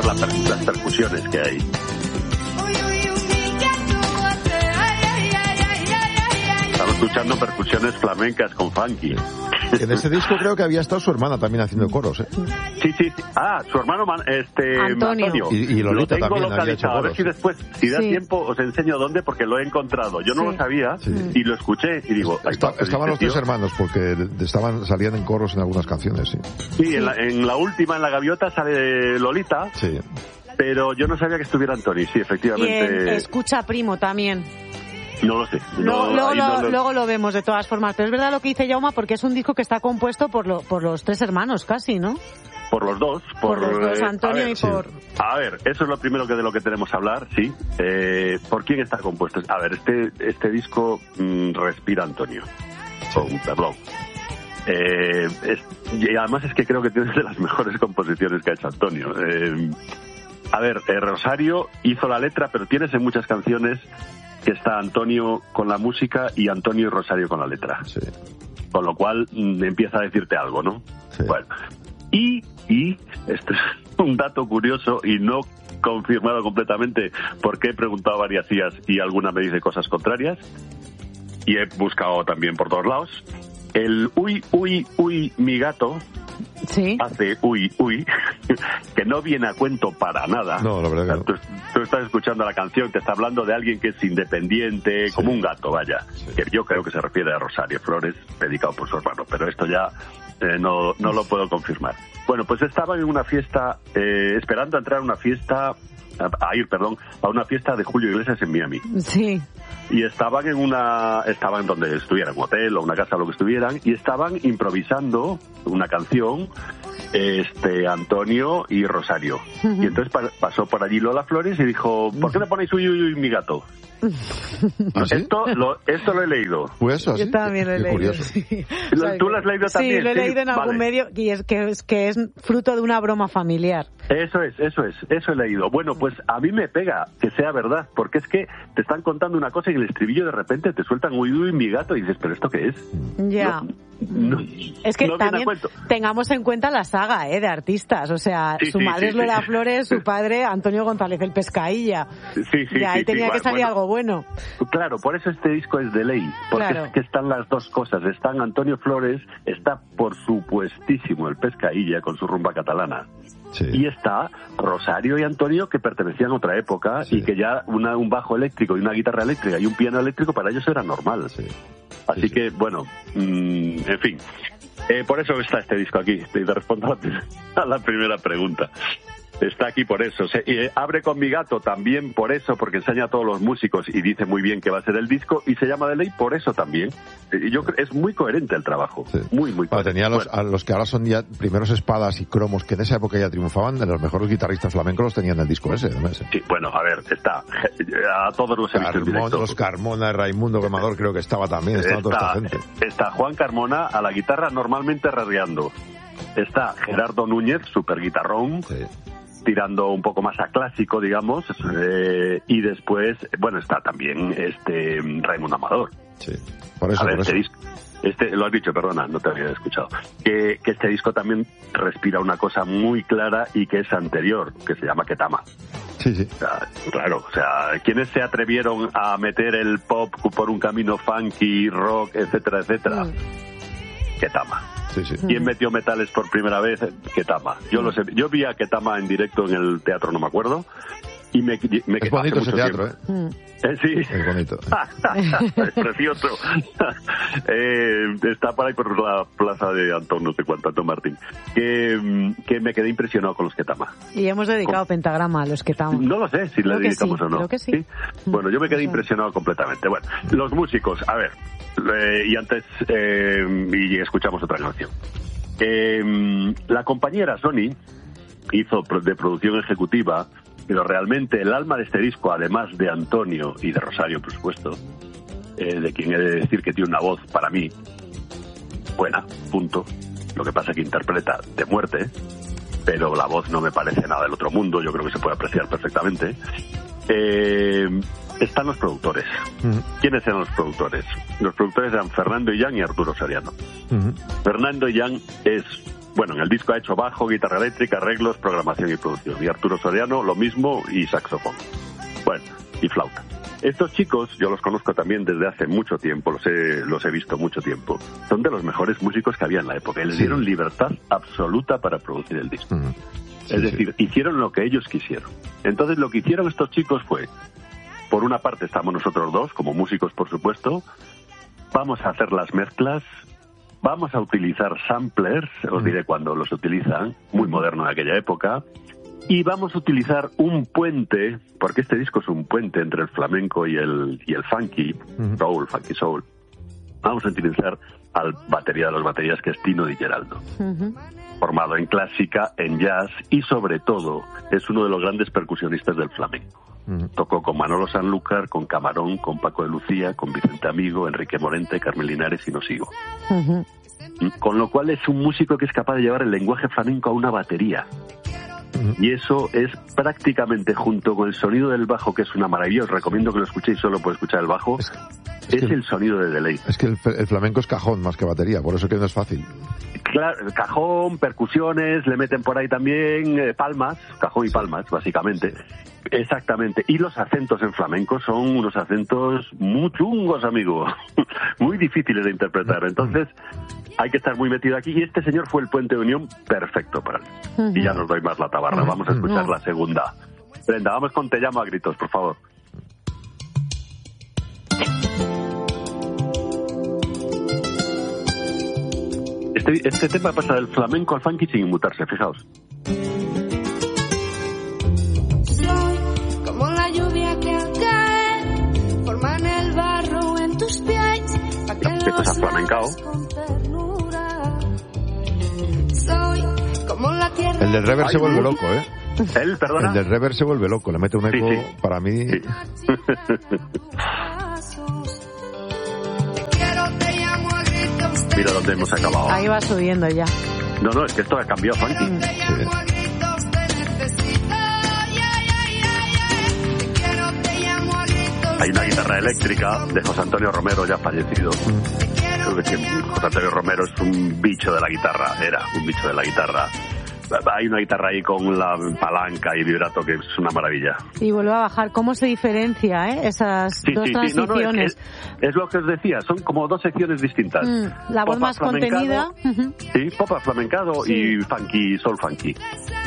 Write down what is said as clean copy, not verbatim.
ser las percusiones que hay. Estamos escuchando percusiones flamencas con funky. En ese disco creo que había estado su hermana también haciendo coros, ¿eh? Sí. Ah, su hermano Antonio. Y Lolita lo tengo también había hecho localizado. A ver coros. si después, si da tiempo, os enseño dónde, porque lo he encontrado. Yo no lo sabía y lo escuché y digo... Estaban los tres hermanos, porque salían en coros en algunas canciones, sí. Sí, en la última, en La Gaviota, sale Lolita. Sí. Pero yo no sabía que estuviera Antonio, sí, efectivamente. Y Escucha Primo también. No lo sé. Luego lo vemos de todas formas. Pero es verdad lo que dice Jaume, porque es un disco que está compuesto por los tres hermanos casi, ¿no? Por los dos. Por los dos, Antonio y por... A ver, eso es lo primero de lo que tenemos que hablar, sí. ¿Por quién está compuesto? A ver, este disco respira Antonio. Perdón. Y además es que creo que tiene de las mejores composiciones que ha hecho Antonio. A ver, Rosario hizo la letra, pero tienes en muchas canciones que está Antonio con la música y Antonio y Rosario con la letra. Sí. Con lo cual empieza a decirte algo, ¿no? Sí. Bueno. Y esto es un dato curioso y no confirmado completamente porque he preguntado varias tías y alguna me dice cosas contrarias y he buscado también por todos lados. El uy, mi gato hace uy, que no viene a cuento para nada. No, la verdad que no. Tú estás escuchando la canción, te está hablando de alguien que es independiente, como un gato, vaya. Sí. Que yo creo que se refiere a Rosario Flores, dedicado por su hermano, pero esto ya no lo puedo confirmar. Bueno, pues estaban en una fiesta, esperando a entrar a una fiesta, a una fiesta de Julio Iglesias en Miami. Sí. Y estaban donde estuvieran, un hotel o una casa o lo que estuvieran, y estaban improvisando una canción, Antonio y Rosario. Y entonces pasó por allí Lola Flores y dijo, ¿por qué no ponéis uy, mi gato? ¿Ah, sí? Esto lo he leído. Pues eso, yo también lo he leído. Curioso. Sí. ¿Tú lo has leído también? Sí, lo he leído en algún medio y es que es fruto de una broma familiar. Eso he leído. Bueno, pues a mí me pega que sea verdad, porque es que te están contando una cosa y en el estribillo de repente te sueltan uy, mi gato y dices, ¿pero esto qué es? Ya. No, es que no también tengamos en cuenta la saga de artistas, o sea, su madre es Lola Flores, su padre Antonio González el Pescailla. Y ahí tenía que salir algo bueno. Claro, por eso este disco es de ley, porque es que están las dos cosas, están Antonio Flores, está por supuestísimo el Pescailla con su rumba catalana. Sí. Y está Rosario y Antonio, que pertenecían a otra época y que ya un bajo eléctrico y una guitarra eléctrica y un piano eléctrico para ellos era normal. Sí. Así que, bueno, en fin, por eso está este disco aquí. Te respondo a la primera pregunta. Está aquí por eso. Abre con mi gato también por eso, porque enseña a todos los músicos y dice muy bien que va a ser el disco, y se llama de ley por eso también. Yo creo es muy coherente el trabajo. Sí. Muy coherente. Tenía a los que ahora son ya primeros espadas y cromos, que en esa época ya triunfaban, de los mejores guitarristas flamencos los tenían en el disco ese. Sí, bueno, a ver, está. A todos los he visto en directo. Los Carmona, Raimundo Quemador creo que estaba también, estaba toda esta gente. Está Juan Carmona a la guitarra normalmente rarreando. Está Gerardo Núñez, super guitarrón. Sí. Tirando un poco más a clásico, digamos, y después, bueno, está también Raimundo Amador. Sí, por eso. Disco, lo has dicho, perdona, no te había escuchado. Que este disco también respira una cosa muy clara y que es anterior, que se llama Ketama. Sí. O sea, claro, o sea, ¿quiénes se atrevieron a meter el pop por un camino funky, rock, etcétera? Ketama. Sí. ¿Quién metió metales por primera vez? Ketama. Yo lo sé. Yo vi a Ketama en directo en el teatro, no me acuerdo. Y me es bonito ese teatro, Sí. Es bonito. Es precioso. Está por ahí por la plaza de Antón, no sé cuánto, Antón Martín. Que me quedé impresionado con los Ketama. Y hemos dedicado Pentagrama a los Ketama. No lo sé si le dedicamos o no. Creo que sí. Bueno, yo me quedé impresionado completamente. Bueno, los músicos, a ver. Y antes, y escuchamos otra canción. La compañera Sony hizo de producción ejecutiva, pero realmente el alma de este disco, además de Antonio y de Rosario, por supuesto, de quien he de decir que tiene una voz para mí buena, punto. Lo que pasa es que interpreta de muerte, pero la voz no me parece nada del otro mundo, yo creo que se puede apreciar perfectamente. Están los productores. ¿Quiénes eran los productores? Los productores eran Fernando Illán y Arturo Soriano. Fernando Illán es Bueno, en el disco ha hecho bajo, guitarra eléctrica, arreglos, programación y producción. Y Arturo Soriano lo mismo y saxofón. Bueno, y flauta. Estos chicos, yo los conozco también desde hace mucho tiempo, los he visto mucho tiempo. Son de los mejores músicos que había en la época y les dieron libertad absoluta para producir el disco. Es decir, hicieron lo que ellos quisieron. Entonces lo que hicieron estos chicos fue, por una parte estamos nosotros dos, como músicos por supuesto, vamos a hacer las mezclas, vamos a utilizar samplers, os diré cuándo los utilizan, muy moderno en aquella época, y vamos a utilizar un puente, porque este disco es un puente entre el flamenco y el funky, funky soul. Vamos a utilizar al batería de las baterías, que es Tino Di Geraldo. Formado en clásica, en jazz y sobre todo es uno de los grandes percusionistas del flamenco. Tocó con Manolo Sanlúcar, con Camarón, con Paco de Lucía, con Vicente Amigo, Enrique Morente, Carmen Linares y no sigo. Con lo cual es un músico que es capaz de llevar el lenguaje flamenco a una batería. Y eso es prácticamente, junto con el sonido del bajo, que es una maravilla, os recomiendo que lo escuchéis solo por escuchar el bajo, es el sonido de delay. Es que el flamenco es cajón más que batería, por eso que no es fácil. Claro, cajón, percusiones, le meten por ahí también palmas, cajón y palmas, básicamente. Exactamente. Y los acentos en flamenco son unos acentos muy chungos, amigo. Muy difíciles de interpretar. Entonces, hay que estar muy metido aquí. Y este señor fue el puente de unión perfecto para él. Y ya nos doy más la tabarra. Vamos a escuchar la segunda. Brenda, vamos con Te llamo a gritos, por favor. Este tema pasa del flamenco al funky sin inmutarse, fijaos. Soy como la lluvia que al caer forma en el barro en tus pies. Esto es aflamencao. Soy como la tierra. El del reverb se vuelve loco, ¿eh? ¿El, perdona? El del reverb se vuelve loco, le mete un eco para mí. Sí. Mira dónde hemos acabado. Ahí va subiendo ya. No, es que esto ha cambiado funky. Sí. Hay una guitarra eléctrica de José Antonio Romero, ya fallecido. Creo que José Antonio Romero es un bicho de la guitarra, era un bicho de la guitarra. Hay una guitarra ahí con la palanca y vibrato que es una maravilla. Y vuelve a bajar. ¿Cómo se diferencia esas dos transiciones? Es lo que os decía, son como dos secciones distintas. La voz más contenida. Sí, pop aflamencado y funky, soul funky.